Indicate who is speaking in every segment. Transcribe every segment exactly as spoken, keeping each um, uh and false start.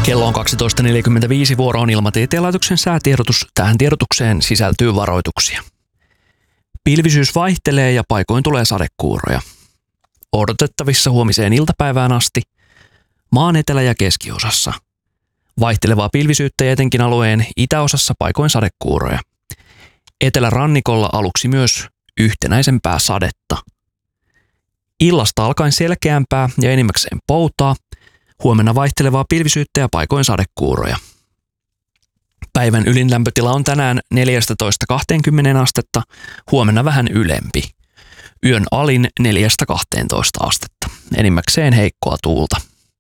Speaker 1: Kello on kaksitoista neljäkymmentäviisi, vuoro on Ilmatieteen laitoksen säätiedotus. Tähän tiedotukseen sisältyy varoituksia. Pilvisyys vaihtelee ja paikoin tulee sadekuuroja. Odotettavissa huomiseen iltapäivään asti maan etelä- ja keskiosassa. Vaihtelevaa pilvisyyttä ja etenkin alueen itäosassa paikoin sadekuuroja. Etelärannikolla aluksi myös yhtenäisempää sadetta. Illasta alkaen selkeämpää ja enimmäkseen poutaa. Huomenna vaihtelevaa pilvisyyttä ja paikoin sadekuuroja. Päivän ylinlämpötila on tänään neljätoista kaksikymmentä astetta, huomenna vähän ylempi. Yön alin neljästä kahteentoista astetta, enimmäkseen heikkoa tuulta.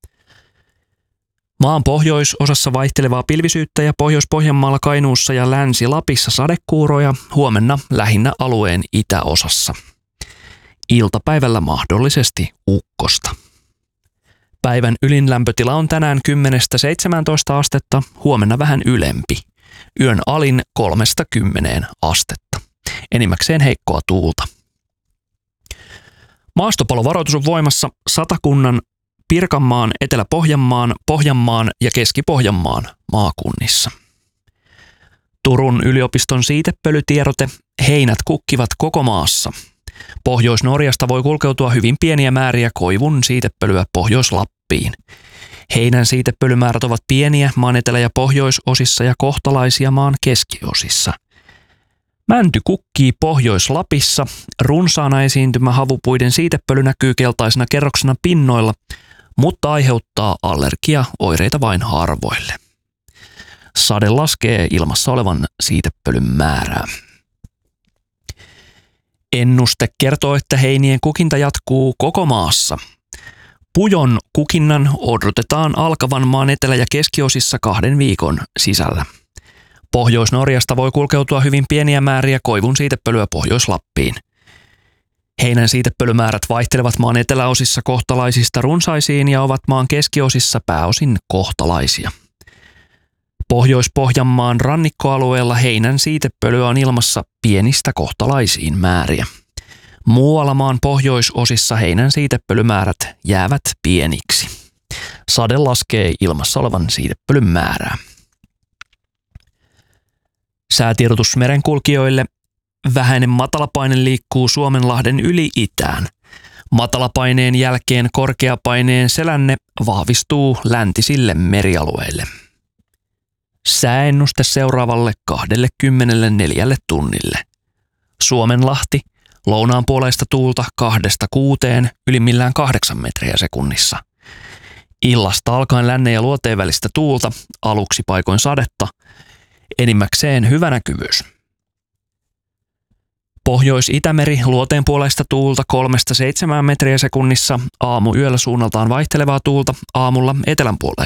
Speaker 1: Maan pohjoisosassa vaihtelevaa pilvisyyttä ja Pohjois-Pohjanmaalla, Kainuussa ja Länsi-Lapissa sadekuuroja, huomenna lähinnä alueen itäosassa. Iltapäivällä mahdollisesti ukkosta. Päivän ylinlämpötila on tänään kymmenestä seitsemääntoista astetta, huomenna vähän ylempi. Yön alin kolmesta kymmeneen astetta. Enimmäkseen heikkoa tuulta. Maastopalovaroitus on voimassa Satakunnan, Pirkanmaan, Etelä-Pohjanmaan, Pohjanmaan ja Keski-Pohjanmaan maakunnissa. Turun yliopiston siitepölytiedote: heinät kukkivat koko maassa. Pohjois-Norjasta voi kulkeutua hyvin pieniä määriä koivun siitepölyä Pohjois-Lappiin. Heinän siitepölymäärät ovat pieniä maan etelä- ja pohjoisosissa ja kohtalaisia maan keskiosissa. Mänty kukkii Pohjois-Lapissa. Runsaana esiintymä havupuiden siitepöly näkyy keltaisena kerroksena pinnoilla, mutta aiheuttaa allergiaoireita vain harvoille. Sade laskee ilmassa olevan siitepölyn määrää. Ennuste kertoo, että heinien kukinta jatkuu koko maassa. Pujon kukinnan odotetaan alkavan maan etelä- ja keskiosissa kahden viikon sisällä. Pohjois-Norjasta voi kulkeutua hyvin pieniä määriä koivun siitepölyä Pohjois-Lappiin. Heinän siitepölymäärät vaihtelevat maan eteläosissa kohtalaisista runsaisiin ja ovat maan keskiosissa pääosin kohtalaisia. Pohjois-Pohjanmaan rannikkoalueella heinän siitepölyä on ilmassa pienistä kohtalaisiin määriä. Muualla maan pohjoisosissa heinän siitepölymäärät jäävät pieniksi. Sade laskee ilmassa olevan siitepölyn määrää. Säätiedotus merenkulkijoille: vähäinen matalapaine liikkuu Suomenlahden yli itään. Matalapaineen jälkeen korkeapaineen selänne vahvistuu läntisille merialueille. Sääennuste seuraavalle kaksikymmentäneljä tunnille. Suomenlahti, lounaanpuoleista tuulta kahdesta kuuteen, ylimmillään kahdeksan metriä sekunnissa. Illasta alkaen lännen ja luoteen välistä tuulta, aluksi paikoin sadetta, enimmäkseen hyvä näkyvyys. Pohjois-Itämeri, luoteenpuoleista tuulta kolmesta seitsemään metriä sekunnissa, aamu yöllä suunnaltaan vaihtelevaa tuulta, aamulla etelänpuoleista.